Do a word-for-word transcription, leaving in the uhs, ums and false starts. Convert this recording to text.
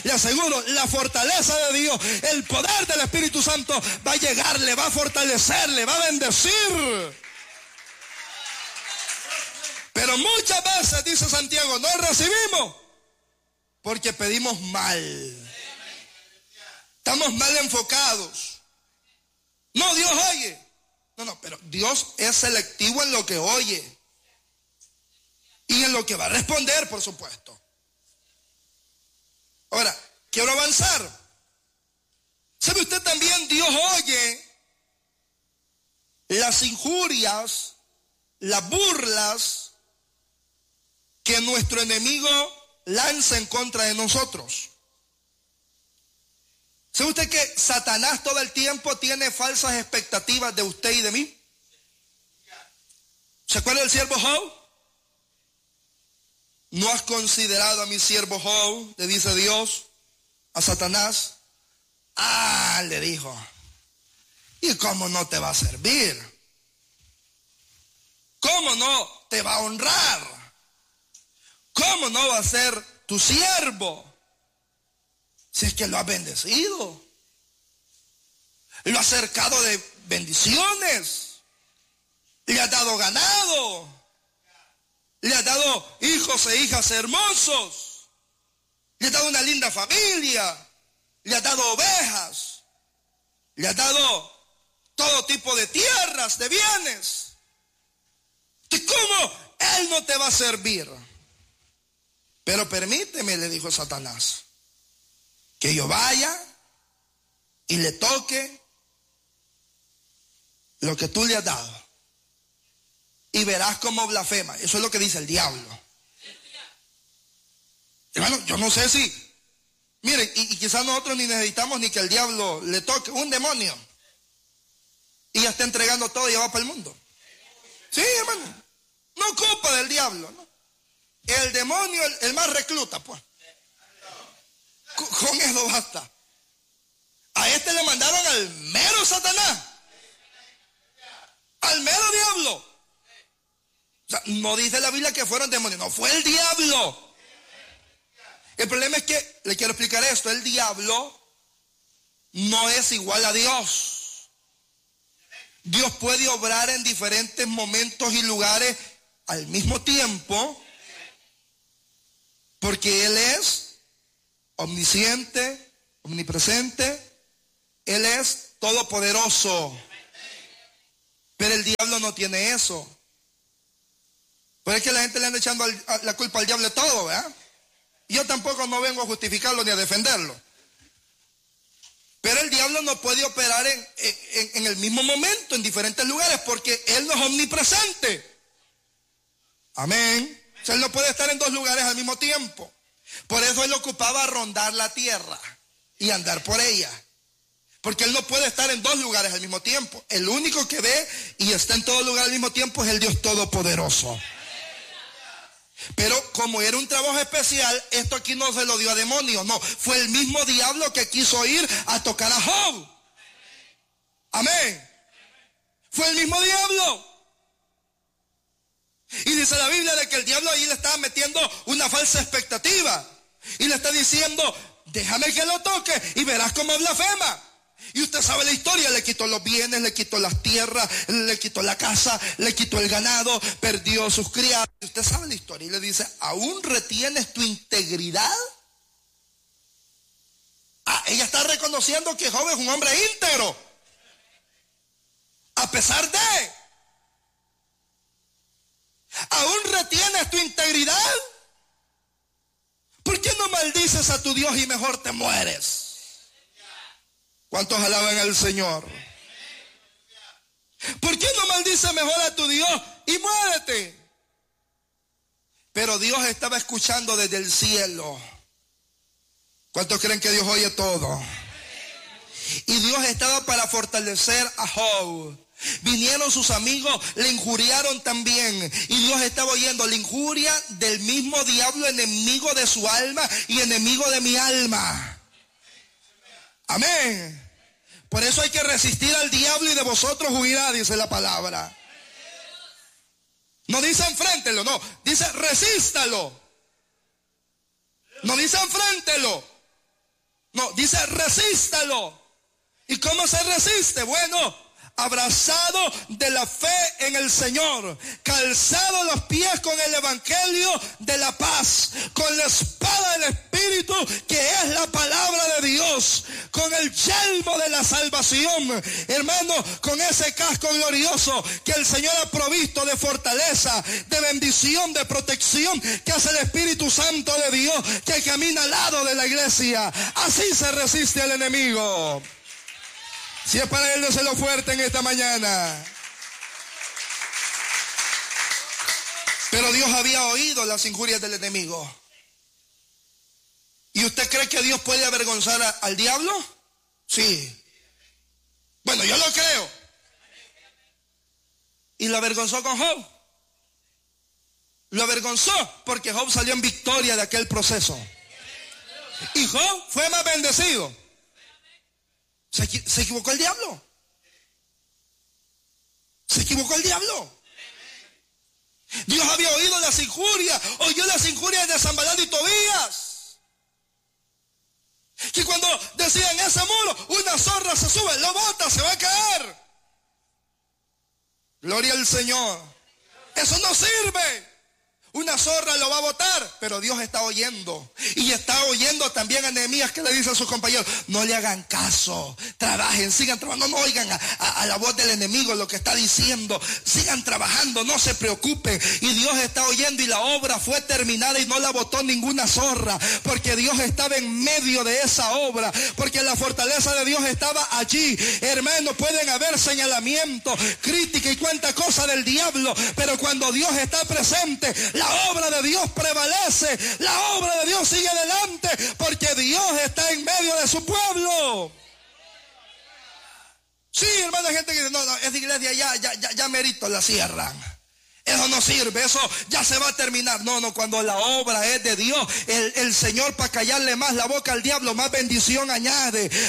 Le aseguro, la fortaleza de Dios, el poder del Espíritu Santo va a llegar, le va a fortalecer, le va a bendecir. Pero muchas veces, dice Santiago, no recibimos porque pedimos mal. Estamos mal enfocados. No, Dios oye. No, no, pero Dios es selectivo en lo que oye. Y en lo que va a responder, por supuesto. Ahora, quiero avanzar. ¿Sabe usted también? Dios oye las injurias, las burlas que nuestro enemigo lanza en contra de nosotros. ¿Sabe usted que Satanás todo el tiempo tiene falsas expectativas de usted y de mí? ¿Se acuerda del siervo Job? ¿No has considerado a mi siervo Job? Le dice Dios a Satanás. Ah, le dijo. ¿Y cómo no te va a servir? ¿Cómo no te va a honrar? ¿Cómo no va a ser tu siervo? Si es que lo has bendecido. Lo has cercado de bendiciones. Le has dado ganado. Le has dado hijos e hijas hermosos. Le has dado una linda familia. Le has dado ovejas. Le has dado todo tipo de tierras, de bienes. ¿Y cómo él no te va a servir? Pero permíteme, le dijo Satanás, que yo vaya y le toque lo que tú le has dado. Y verás cómo blasfema. Eso es lo que dice el diablo. Hermano, yo no sé si... Miren, y, y quizás nosotros ni necesitamos ni que el diablo le toque. Un demonio. Y ya está entregando todo y ya va para el mundo. Sí, hermano. No ocupa del diablo, ¿no? El demonio, el, el más recluta, pues. Con, con eso basta. A este le mandaron al mero Satanás. Al mero diablo. O sea, no dice la Biblia que fueron demonios, no, fue el diablo. El problema es que, le quiero explicar esto, el diablo no es igual a Dios. Dios puede obrar en diferentes momentos y lugares al mismo tiempo, porque Él es omnisciente, omnipresente, Él es todopoderoso. Pero el diablo no tiene eso. Pues es que la gente le anda echando la culpa al diablo de todo, ¿verdad? Yo tampoco no vengo a justificarlo ni a defenderlo. Pero el diablo no puede operar en, en, en el mismo momento, en diferentes lugares, porque él no es omnipresente. Amén. O sea, él no puede estar en dos lugares al mismo tiempo. Por eso él ocupaba rondar la tierra y andar por ella. Porque él no puede estar en dos lugares al mismo tiempo. El único que ve y está en todo lugar al mismo tiempo es el Dios Todopoderoso. Pero como era un trabajo especial, esto aquí no se lo dio a demonios, no. Fue el mismo diablo que quiso ir a tocar a Job. Amén. Fue el mismo diablo. Y dice la Biblia de que el diablo ahí le estaba metiendo una falsa expectativa. Y le está diciendo, déjame que lo toque y verás cómo blasfema. Y usted sabe la historia, le quitó los bienes, le quitó las tierras, le quitó la casa, le quitó el ganado, perdió sus criados. Y usted sabe la historia y le dice, ¿aún retienes tu integridad? Ah, ella está reconociendo que Job es un hombre íntegro. A pesar de... ¿Aún retienes tu integridad? ¿Por qué no maldices a tu Dios y mejor te mueres? ¿Cuántos alaban al Señor? ¿Por qué no maldices mejor a tu Dios y muérete? Pero Dios estaba escuchando desde el cielo. ¿Cuántos creen que Dios oye todo? Y Dios estaba para fortalecer a Job. Vinieron sus amigos, le injuriaron también. Y Dios estaba oyendo la injuria del mismo diablo, enemigo de su alma y enemigo de mi alma. Amén. Por eso hay que resistir al diablo y de vosotros huirá, dice la palabra. No dice enfréntelo, no. Dice resístalo. No dice enfréntelo. No, dice resístalo. ¿Y cómo se resiste? Bueno, abrazado de la fe en el Señor, calzado los pies con el evangelio de la paz, con la espada del Espíritu que es la palabra de Dios, con el yelmo de la salvación, hermano, con ese casco glorioso que el Señor ha provisto de fortaleza, de bendición, de protección, que hace el Espíritu Santo de Dios que camina al lado de la iglesia. Así se resiste al enemigo. Si es para él, déselo fuerte en esta mañana. Pero Dios había oído las injurias del enemigo. ¿Y usted cree que Dios puede avergonzar a, al diablo? Sí. Bueno, yo lo creo. ¿Y lo avergonzó con Job? Lo avergonzó porque Job salió en victoria de aquel proceso. Y Job fue más bendecido. ¿Se, ¿Se equivocó el diablo? ¿Se equivocó el diablo? Dios había oído las injurias, oyó las injurias de Sanballat y Tobías. Que cuando decían ese muro, una zorra se sube, lo bota, se va a caer. Gloria al Señor. Eso no sirve. Una zorra lo va a botar, pero Dios está oyendo. Y está oyendo también a Nehemías que le dice a sus compañeros, no le hagan caso, trabajen, sigan trabajando, no oigan a, a, a la voz del enemigo lo que está diciendo, sigan trabajando, no se preocupen. Y Dios está oyendo y la obra fue terminada y no la botó ninguna zorra, porque Dios estaba en medio de esa obra, porque la fortaleza de Dios estaba allí. Hermanos, pueden haber señalamientos, crítica y cuanta cosa del diablo, pero cuando Dios está presente, la obra de Dios prevalece, la obra de Dios sigue adelante, porque Dios está en medio de su pueblo. Sí, hermano, hay gente que dice, no, no, esa iglesia ya, ya, ya, ya merito la cierran. Eso no sirve, eso ya se va a terminar. No, no, cuando la obra es de Dios, el, el Señor, para callarle más la boca al diablo, más bendición añade.